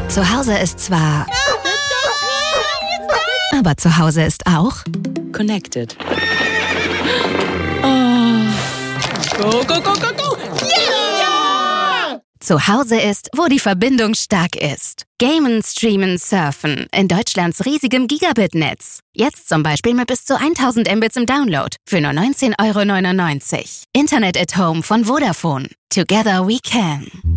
Zu Hause ist zwar... Aber zu Hause ist auch... Connected. Go, go, go, go, go! Ja! Zu Hause ist, wo die Verbindung stark ist. Gamen, streamen, surfen in Deutschlands riesigem Gigabit-Netz. Jetzt zum Beispiel mit bis zu 1000 Mbits im Download für nur 19,99 €. Internet at Home von Vodafone. Together we can.